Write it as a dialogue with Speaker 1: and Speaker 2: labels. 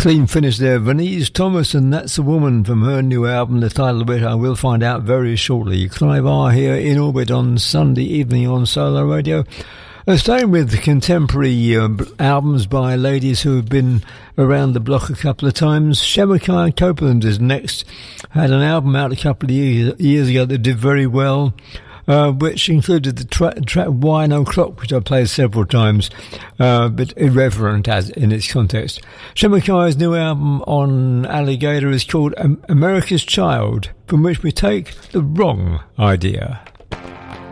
Speaker 1: Clean finish there. Venise Thomas, and That's a Woman from her new album, the title of which I will find out very shortly. Clive R here in orbit on Sunday evening on Solar Radio. Staying with contemporary albums by ladies who have been around the block a couple of times, Shemakaya Copeland is next. Had an album out a couple of years ago that did very well, which included the track Wine O'Clock, which I played several times, but irreverent as in its context. Shemakaya's new album on Alligator is called America's Child, from which we take The Wrong Idea.